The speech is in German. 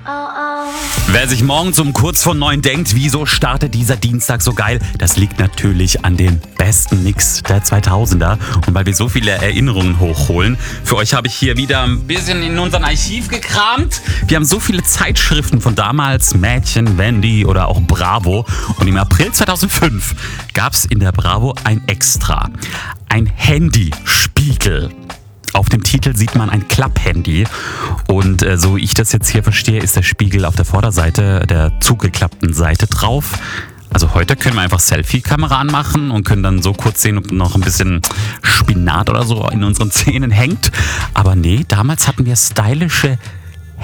Wer sich morgens um kurz vor 9 denkt, wieso startet dieser Dienstag so geil, das liegt natürlich an den besten Mix der 2000er. Und weil wir so viele Erinnerungen hochholen, für euch habe ich hier wieder ein bisschen in unserem Archiv gekramt. Wir haben so viele Zeitschriften von damals, Mädchen, Wendy oder auch Bravo. Und im April 2005 gab es in der Bravo ein Extra, ein Handyspiegel. Auf dem Titel sieht man ein Klapphandy und so wie ich das jetzt hier verstehe, ist der Spiegel auf der Vorderseite der zugeklappten Seite drauf. Also heute können wir einfach Selfie-Kamera anmachen und können dann so kurz sehen, ob noch ein bisschen Spinat oder so in unseren Zähnen hängt. Aber nee, damals hatten wir stylische